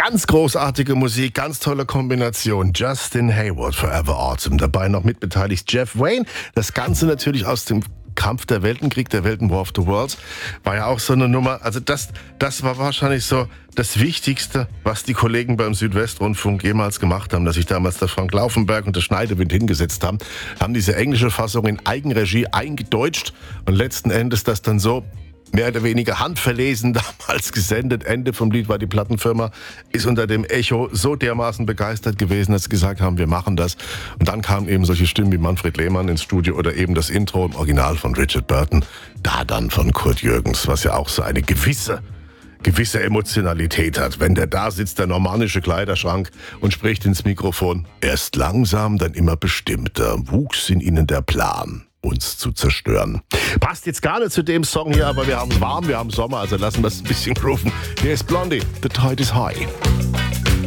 Ganz großartige Musik, ganz tolle Kombination. Justin Hayward, Forever Autumn. Dabei noch mitbeteiligt Jeff Wayne. Das Ganze natürlich aus dem Kampf der Welten, Krieg der Welten, War of the Worlds. War ja auch so eine Nummer. Also das war wahrscheinlich so das Wichtigste, was die Kollegen beim Südwestrundfunk jemals gemacht haben. Dass sich damals der Frank Laufenberg und der Schneidewind hingesetzt haben diese englische Fassung in Eigenregie eingedeutscht und letzten Endes das dann so mehr oder weniger handverlesen damals gesendet. Ende vom Lied war die Plattenfirma, ist unter dem Echo so dermaßen begeistert gewesen, dass sie gesagt haben, wir machen das. Und dann kamen eben solche Stimmen wie Manfred Lehmann ins Studio oder eben das Intro im Original von Richard Burton, da dann von Kurt Jürgens, was ja auch so eine gewisse Emotionalität hat. Wenn der da sitzt, der normannische Kleiderschrank und spricht ins Mikrofon. Erst langsam, dann immer bestimmter wuchs in ihnen der Plan, uns zu zerstören. Passt jetzt gar nicht zu dem Song hier, aber wir haben warm, wir haben Sommer, also lassen wir es ein bisschen grooven. Hier ist Blondie, The Tide is High.